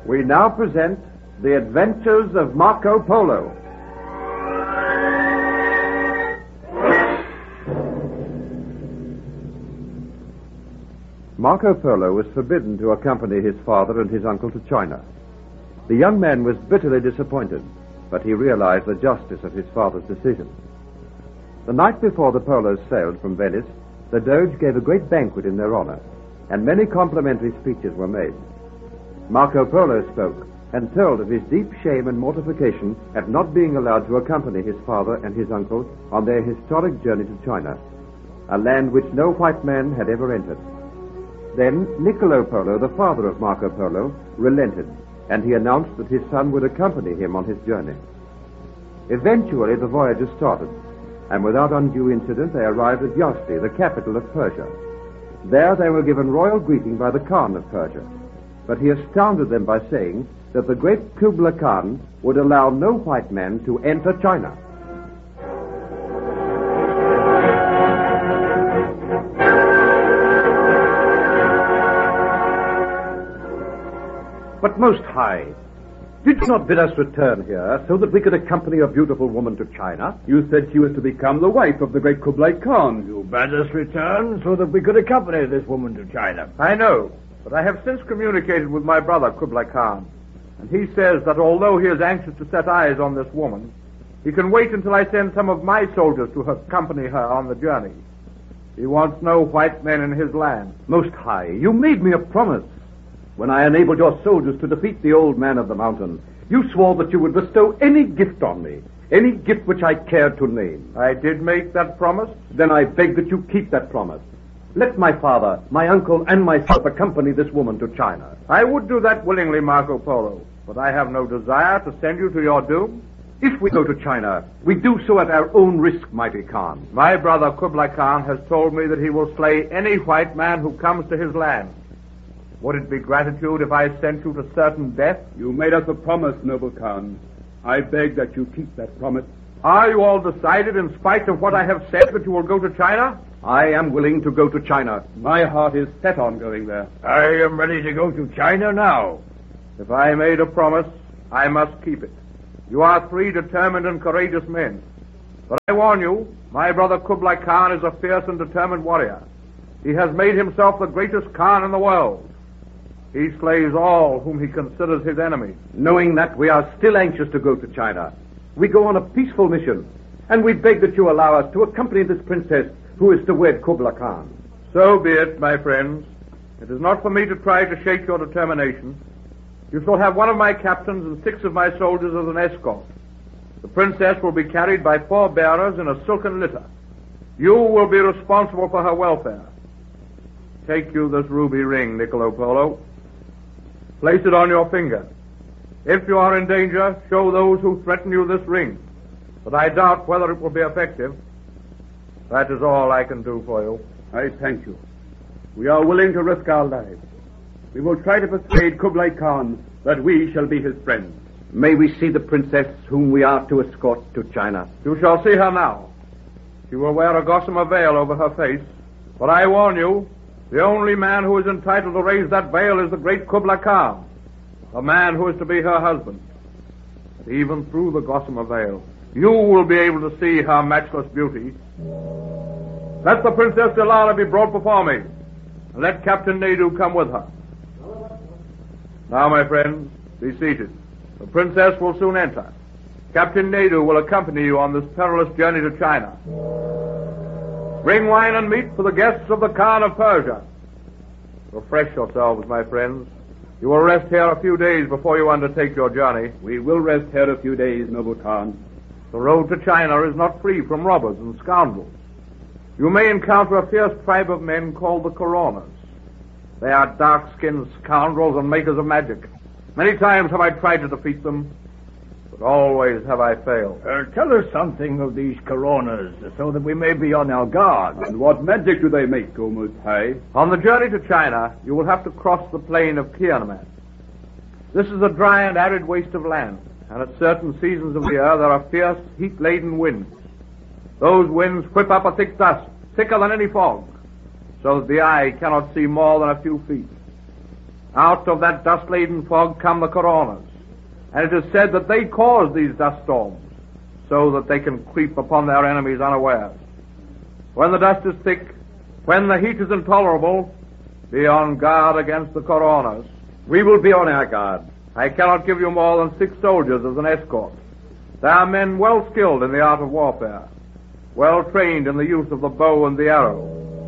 We now present The Adventures of Marco Polo. Marco Polo was forbidden to accompany his father and his uncle to China. The young man was bitterly disappointed, but he realized the justice of his father's decision. The night before the Polos sailed from Venice, the Doge gave a great banquet in their honor, and many complimentary speeches were made. Marco Polo spoke and told of his deep shame and mortification at not being allowed to accompany his father and his uncle on their historic journey to China, a land which no white man had ever entered. Then Niccolo Polo, the father of Marco Polo, relented, and he announced that his son would accompany him on his journey. Eventually the voyagers started, and without undue incident they arrived at Yazdi, the capital of Persia. There they were given royal greeting by the Khan of Persia, but he astounded them by saying that the great Kublai Khan would allow no white man to enter China. But Most High, did you not bid us return here so that we could accompany a beautiful woman to China? You said she was to become the wife of the great Kublai Khan. You bade us return so that we could accompany this woman to China. I know, but I have since communicated with my brother Kublai Khan, and he says that although he is anxious to set eyes on this woman, he can wait until I send some of my soldiers to accompany her on the journey. He wants no white men in his land. Most High, you made me a promise. When I enabled your soldiers to defeat the old man of the mountain, you swore that you would bestow any gift on me, any gift which I cared to name. I did make that promise. Then I beg that you keep that promise. Let my father, my uncle, and myself accompany this woman to China. I would do that willingly, Marco Polo, but I have no desire to send you to your doom. If we go to China, we do so at our own risk, mighty Khan. My brother Kublai Khan has told me that he will slay any white man who comes to his land. Would it be gratitude if I sent you to certain death? You made us a promise, noble Khan. I beg that you keep that promise. Are you all decided, in spite of what I have said, that you will go to China? I am willing to go to China. My heart is set on going there. I am ready to go to China now. If I made a promise, I must keep it. You are three determined and courageous men. But I warn you, my brother Kublai Khan is a fierce and determined warrior. He has made himself the greatest Khan in the world. He slays all whom he considers his enemies. Knowing that, we are still anxious to go to China. We go on a peaceful mission, and we beg that you allow us to accompany this princess who is to wed Kublai Khan. So be it, my friends. It is not for me to try to shake your determination. You shall have one of my captains and 6 of my soldiers as an escort. The princess will be carried by 4 bearers in a silken litter. You will be responsible for her welfare. Take you this ruby ring, Niccolo Polo. Place it on your finger. If you are in danger, show those who threaten you this ring. But I doubt whether it will be effective. That is all I can do for you. I thank you. We are willing to risk our lives. We will try to persuade Kublai Khan that we shall be his friends. May we see the princess whom we are to escort to China? You shall see her now. She will wear a gossamer veil over her face. But I warn you, the only man who is entitled to raise that veil is the great Kublai Khan, a man who is to be her husband. But even through the gossamer veil, you will be able to see her matchless beauty. Let the Princess Delala be brought before me, and let Captain Naidu come with her. Now, my friends, be seated. The princess will soon enter. Captain Naidu will accompany you on this perilous journey to China. Bring wine and meat for the guests of the Khan of Persia. Refresh yourselves, my friends. You will rest here a few days before you undertake your journey. We will rest here a few days, noble Khan. The road to China is not free from robbers and scoundrels. You may encounter a fierce tribe of men called the Coronas. They are dark-skinned scoundrels and makers of magic. Many times have I tried to defeat them, but always have I failed. Tell us something of these Coronas, so that we may be on our guard. And what magic do they make, O Most High? On the journey to China, you will have to cross the plain of Tiananmen. This is a dry and arid waste of land, and at certain seasons of the year there are fierce, heat-laden winds. Those winds whip up a thick dust, thicker than any fog, so that the eye cannot see more than a few feet. Out of that dust-laden fog come the coronas, and it is said that they cause these dust storms, so that they can creep upon their enemies unawares. When the dust is thick, when the heat is intolerable, be on guard against the coronas. We will be on our guard. I cannot give you more than 6 soldiers as an escort. They are men well skilled in the art of warfare, well trained in the use of the bow and the arrow.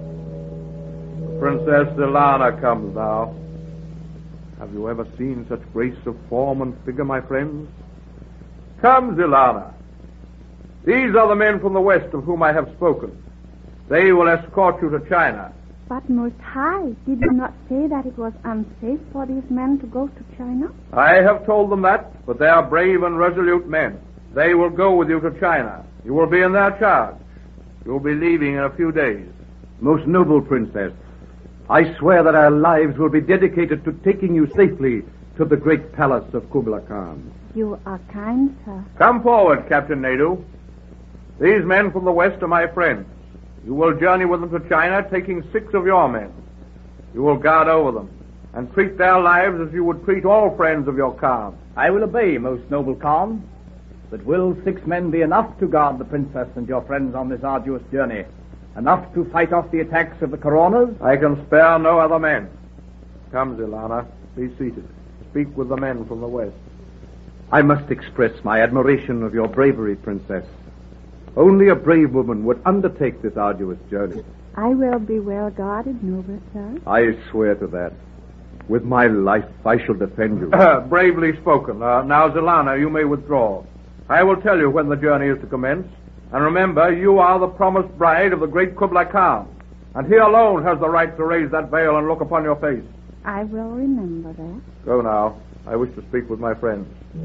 The Princess Ilana comes now. Have you ever seen such grace of form and figure, my friends? Come, Ilana. These are the men from the west of whom I have spoken. They will escort you to China. But, Most High, did you not say that it was unsafe for these men to go to China? I have told them that, but they are brave and resolute men. They will go with you to China. You will be in their charge. You will be leaving in a few days. Most noble princess, I swear that our lives will be dedicated to taking you safely to the great palace of Kublai Khan. You are kind, sir. Come forward, Captain Naidu. These men from the west are my friends. You will journey with them to China, taking 6 of your men. You will guard over them, and treat their lives as you would treat all friends of your Khan. I will obey, most noble Khan. But will 6 men be enough to guard the princess and your friends on this arduous journey? Enough to fight off the attacks of the coronas? I can spare no other men. Come, Ilana, be seated. Speak with the men from the west. I must express my admiration of your bravery, princess. Only a brave woman would undertake this arduous journey. I will be well guarded, noble sir. I swear to that. With my life, I shall defend you. Bravely spoken. Now, Ilana, you may withdraw. I will tell you when the journey is to commence. And remember, you are the promised bride of the great Kublai Khan. And he alone has the right to raise that veil and look upon your face. I will remember that. Go now. I wish to speak with my friends.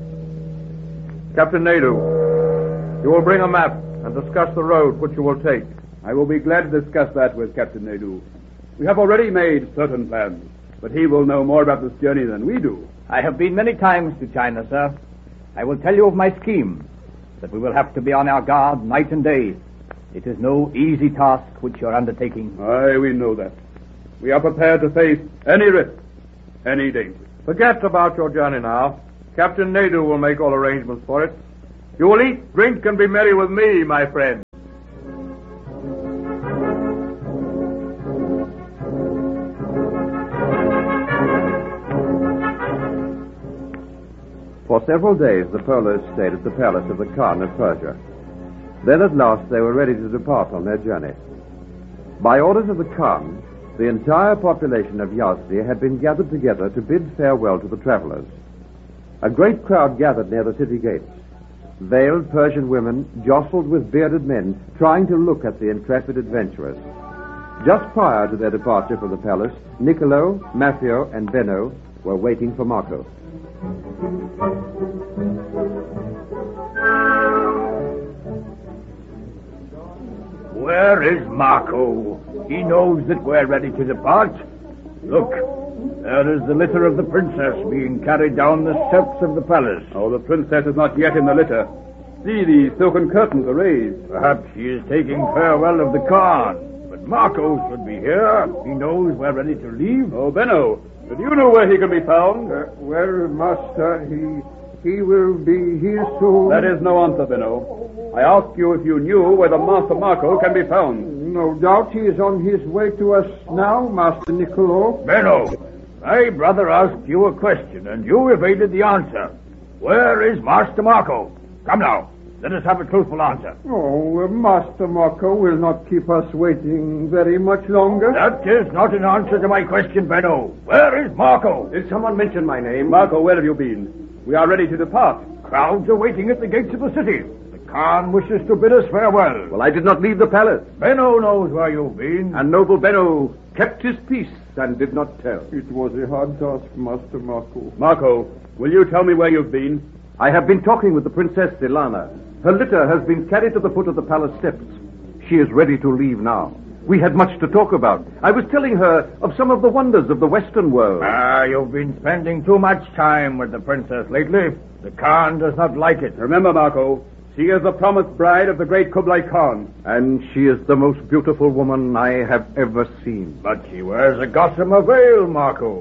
Captain Naidu, you will bring a map and discuss the road which you will take. I will be glad to discuss that with Captain Naidu. We have already made certain plans, but he will know more about this journey than we do. I have been many times to China, sir. I will tell you of my scheme, that we will have to be on our guard night and day. It is no easy task which you are undertaking. Aye, we know that. We are prepared to face any risk, any danger. Forget about your journey now. Captain Naidu will make all arrangements for it. You will eat, drink, and be merry with me, my friend. For several days, the Polos stayed at the palace of the Khan of Persia. Then at last they were ready to depart on their journey. By orders of the Khan, the entire population of Yazdi had been gathered together to bid farewell to the travelers. A great crowd gathered near the city gates. Veiled Persian women jostled with bearded men, trying to look at the intrepid adventurers. Just prior to their departure from the palace, Niccolo, Maffeo, and Benno were waiting for Marco. Where is Marco? He knows that we're ready to depart. Look, there is the litter of the princess being carried down the steps of the palace. Oh, the princess is not yet in the litter. See, the silken curtains are raised. Perhaps she is taking farewell of the Khan. But Marco should be here. He knows we're ready to leave. Oh, Benno, do you know where he can be found? Well, master, he will be here soon. That is no answer, Benno. I asked you if you knew where the Master Marco can be found. No doubt he is on his way to us now, Master Niccolo. Benno, my brother asked you a question, and you evaded the answer. Where is Master Marco? Come now, let us have a truthful answer. Oh, Master Marco will not keep us waiting very much longer. That is not an answer to my question, Benno. Where is Marco? Did someone mention my name? Marco, where have you been? We are ready to depart. Crowds are waiting at the gates of the city. Khan wishes to bid us farewell. Well, I did not leave the palace. Benno knows where you've been. And noble Benno kept his peace and did not tell. It was a hard task, Master Marco. Marco, will you tell me where you've been? I have been talking with the Princess Ilana. Her litter has been carried to the foot of the palace steps. She is ready to leave now. We had much to talk about. I was telling her of some of the wonders of the Western world. You've been spending too much time with the princess lately. The Khan does not like it. Remember, Marco, she is the promised bride of the great Kublai Khan. And she is the most beautiful woman I have ever seen. But she wears a gossamer veil, Marco.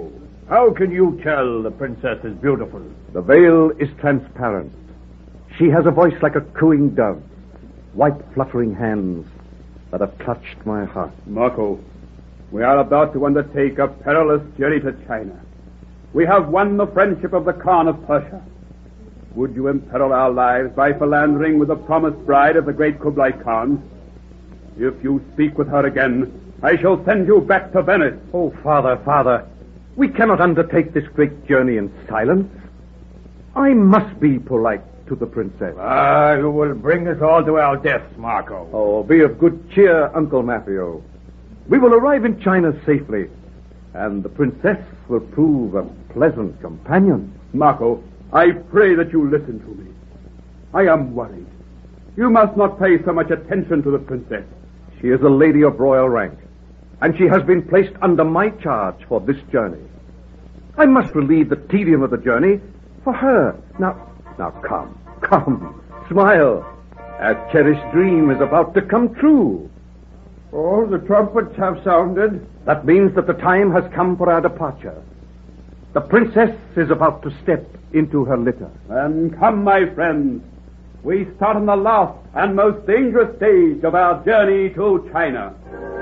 How can you tell the princess is beautiful? The veil is transparent. She has a voice like a cooing dove, white fluttering hands that have touched my heart. Marco, we are about to undertake a perilous journey to China. We have won the friendship of the Khan of Persia. Would you imperil our lives by philandering with the promised bride of the great Kublai Khan? If you speak with her again, I shall send you back to Venice. Oh, Father, we cannot undertake this great journey in silence. I must be polite to the princess. You will bring us all to our deaths, Marco. Oh, be of good cheer, Uncle Matthew. We will arrive in China safely, and the princess will prove a pleasant companion. Marco, I pray that you listen to me. I am worried. You must not pay so much attention to the princess. She is a lady of royal rank, and she has been placed under my charge for this journey. I must relieve the tedium of the journey for her. Now come, smile. A cherished dream is about to come true. Oh, the trumpets have sounded. That means that the time has come for our departure. The princess is about to step into her litter. And come, my friends. We start on the last and most dangerous stage of our journey to China.